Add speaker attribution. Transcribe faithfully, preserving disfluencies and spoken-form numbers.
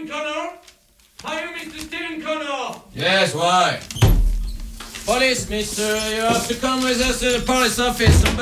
Speaker 1: Connor? Are you Mister Stephen Connor?
Speaker 2: Yes, why? Police, mister, you have to come with us to the police office.